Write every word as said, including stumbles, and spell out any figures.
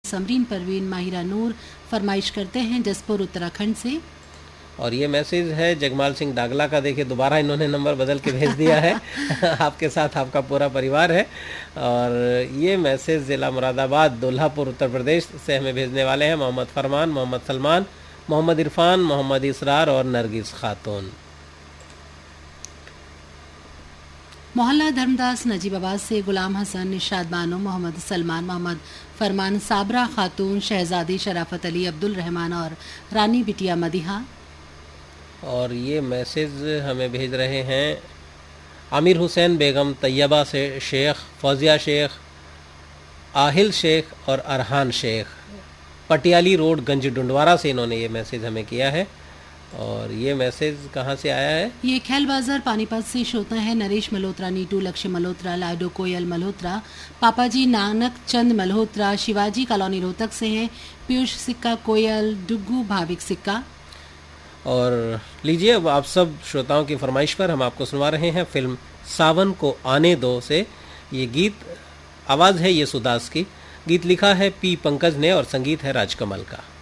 समरीन परवीन माहिरा नूर फरमाइश करते हैं जसपुर उत्तराखंड से। और ये मैसेज है जगमाल सिंह डागला का। देखिए दोबारा इन्होंने नंबर बदल के भेज दिया है। आपके साथ आपका पूरा परिवार है। और ये मैसेज ज़िला मुरादाबाद दुल्हापुर उत्तर प्रदेश से हमें भेजने वाले हैं मोहम्मद फरमान, मोहम्मद सलमान, मोहम्मद इरफान, मोहम्मद इसरार और नरगिस खातून। मोहल्ला धर्मदास नजीबाबाद से गुलाम हसन, निशाद बानो, मोहम्मद सलमान, मोहम्मद फरमान, साबरा खातून, शहजादी शराफत अली, अब्दुल रहमान और रानी बिटिया मदीहा। और ये मैसेज हमें भेज रहे हैं आमिर हुसैन बेगम, तैयबा से शेख, फौजिया शेख, आहिल शेख और अरहान शेख, पटियाली रोड गंज डुंडवारा से इन्होंने ये मैसेज हमें किया है। और ये मैसेज कहाँ से आया है? ये खेल बाजार पानीपत से श्रोता है नरेश मल्होत्रा, नीटू लक्ष्य मल्होत्रा, लाडो कोयल मल्होत्रा, पापाजी नानक चंद मल्होत्रा, शिवाजी कॉलोनी रोहतक से हैं पीयूष सिक्का कोयल, डुग्गू भाविक सिक्का। और लीजिए अब आप सब श्रोताओं की फरमाइश पर हम आपको सुनवा रहे हैं फिल्म सावन को आने दो से ये गीत। आवाज़ है ये सुदास की, गीत लिखा है पी पंकज ने और संगीत है राजकमल का।